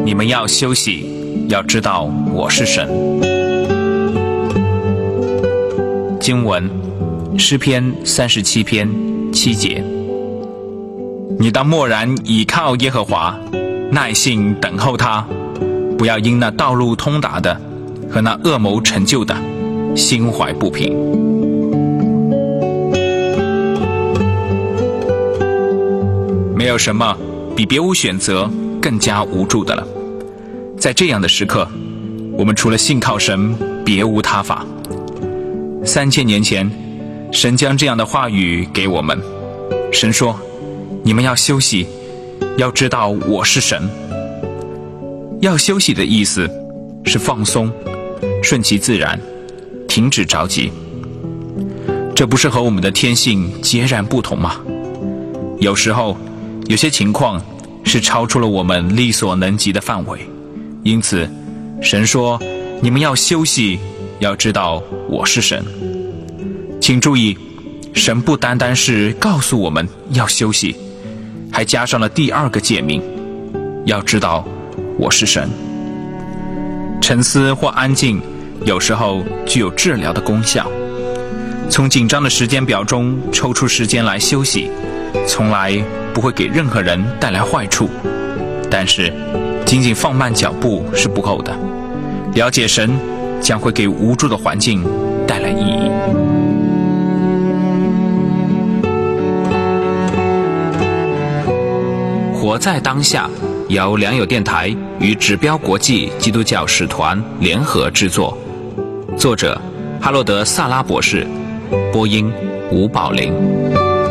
你们要休息，要知道我是神。经文诗篇37篇7节，你当默然倚靠耶和华，耐性等候他，不要因那道路通达的和那恶谋成就的心怀不平。没有什么比别无选择更加无助的了。在这样的时刻，我们除了信靠神，别无他法。3000年前，神将这样的话语给我们。神说，你们要休息，要知道我是神。要休息的意思是放松，顺其自然，停止着急。这不是和我们的天性截然不同吗？有时候有些情况是超出了我们力所能及的范围，因此神说，你们要休息，要知道我是神。请注意，神不单单是告诉我们要休息，还加上了第2个诫命，要知道我是神。沉思或安静有时候具有治疗的功效。从紧张的时间表中抽出时间来休息，从来不会给任何人带来坏处。但是仅仅放慢脚步是不够的，了解神将会给无助的环境带来意义。活在当下由良友电台与指标国际基督教使团联合制作，作者哈洛德·萨拉博士，播音吴宝林。